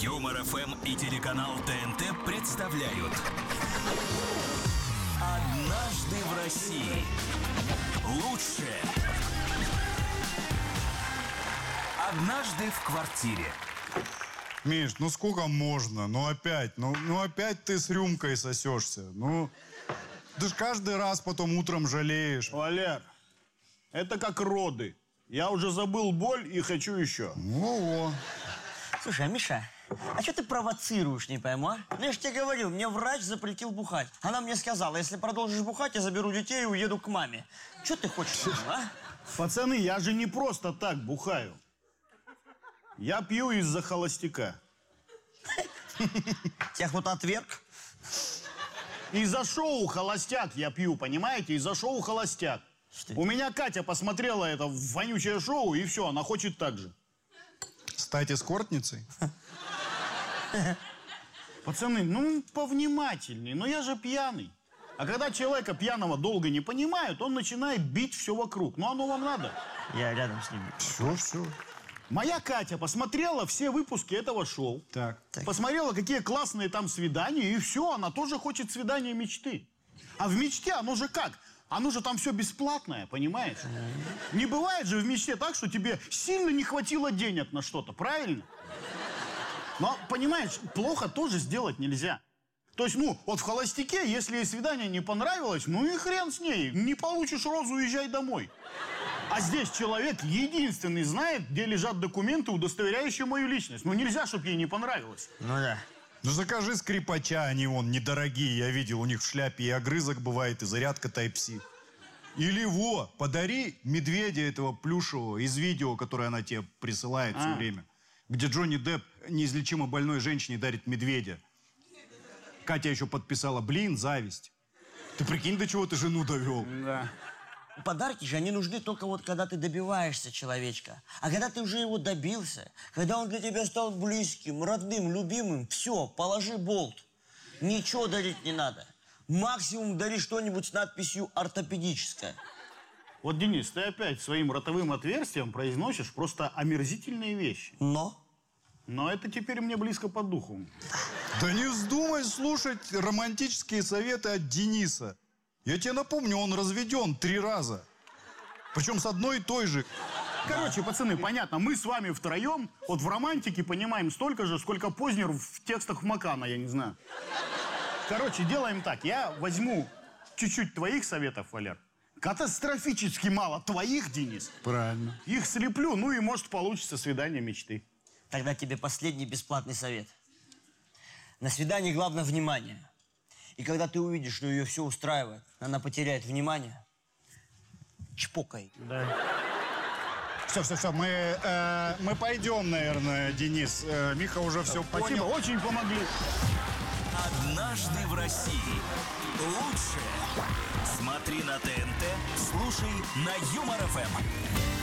Юмор ФМ и телеканал ТНТ представляют «Однажды в России». Лучшее. Однажды в квартире. Миш, ну сколько можно? Ну опять ты с рюмкой сосешься. Ну, ты ж каждый раз потом утром жалеешь. Валер, это как роды. Я уже забыл боль и хочу еще. Во-во. Слушай, а Миша, а что ты провоцируешь, не пойму, а? Ну, я же тебе говорил, мне врач запретил бухать. Она мне сказала, если продолжишь бухать, я заберу детей и уеду к маме. Что ты хочешь, а? Пацаны, я же не просто так бухаю. Я пью из-за холостяка. Тебя кто-то отверг? Из-за шоу «Холостяк» я пью, понимаете? Из-за шоу «Холостяк». У меня Катя посмотрела это вонючее шоу, и все, она хочет так же. Стать эскортницей? Пацаны, ну повнимательней, но я же пьяный. А когда человека пьяного долго не понимают, он начинает бить все вокруг. Ну оно вам надо? Я рядом с ним. Все. Моя Катя посмотрела все выпуски этого шоу. Так. Посмотрела, какие классные там свидания, и все, она тоже хочет свидания мечты. А в мечте оно же как? Оно же там все бесплатное, понимаешь? Не бывает же в мечте так, что тебе сильно не хватило денег на что-то, правильно? Но, понимаешь, плохо тоже сделать нельзя. То есть, вот в «Холостяке», если ей свидание не понравилось, ну и хрен с ней. Не получишь розу, уезжай домой. А здесь человек единственный знает, где лежат документы, удостоверяющие мою личность. Ну нельзя, чтобы ей не понравилось. Ну да. Ну закажи скрипача, они вон недорогие. Я видел, у них в шляпе и огрызок бывает, и зарядка Type-C. Или подари медведя этого плюшевого из видео, которое она тебе присылает все время. Где Джонни Депп неизлечимо больной женщине дарит медведя. Катя еще подписала, зависть. Ты прикинь, до чего ты жену довел. Да. Подарки же, они нужны только вот когда ты добиваешься человечка. А когда ты уже его добился, когда он для тебя стал близким, родным, любимым, все, положи болт. Ничего дарить не надо. Максимум дари что-нибудь с надписью «ортопедическое». Вот, Денис, ты опять своим ротовым отверстием произносишь просто омерзительные вещи. Но это теперь мне близко по духу. Да не вздумай слушать романтические советы от Дениса. Я тебе напомню, он разведен 3 раза. Причем с одной и той же. Короче, пацаны, понятно, мы с вами втроем вот в романтике понимаем столько же, сколько Познер в текстах Макана, я не знаю. Короче, делаем так. Я возьму чуть-чуть твоих советов, Валер. Катастрофически мало твоих, Денис. Правильно. Их слеплю, ну и может получится свидание мечты. Тогда тебе последний бесплатный совет. На свидании главное внимание. И когда ты увидишь, что ее все устраивает, она потеряет внимание, чпокай. Да. Все, мы пойдем, наверное, Денис. Миха уже все Спасибо, понял. очень помогли. «Однажды в России». Лучшее. Смотри на ТНТ, слушай на Юмор ФМ.